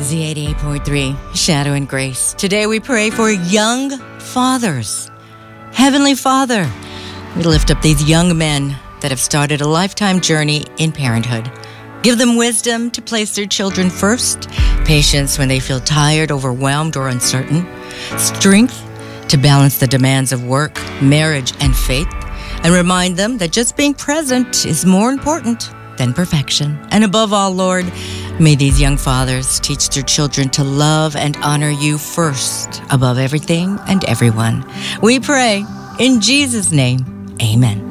Z88.3, Shadow and Grace. Today we pray for young fathers. Heavenly Father, we lift up these young men that have started a lifetime journey in parenthood. Give them wisdom to place their children first, patience when they feel tired, overwhelmed, or uncertain, strength to balance the demands of work, marriage, and faith, and remind them that just being present is more important than perfection. And above all, Lord, may these young fathers teach their children to love and honor you first above everything and everyone. We pray in Jesus' name, amen.